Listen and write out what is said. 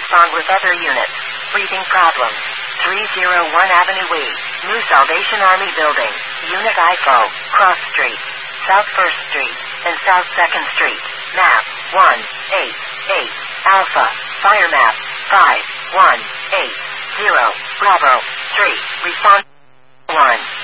respond with other units. Breathing problems. 301 Avenue E. New Salvation Army Building. Unit IFO. Cross Street. South 1st Street. And South 2nd Street. Map 188. Alpha. Fire map 5180. Bravo 3. Response 1.